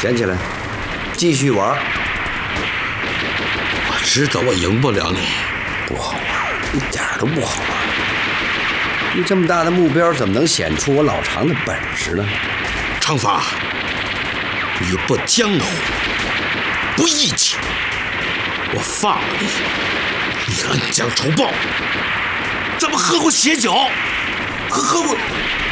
捡起来，继续玩。 我知道我赢不了你， 不好玩，一点都不好玩。你这么大的目标，怎么能显出我老常的本事呢？ 长发，你不江湖，不义气，我放了你，你恩将仇报，咱们喝过血酒，喝过。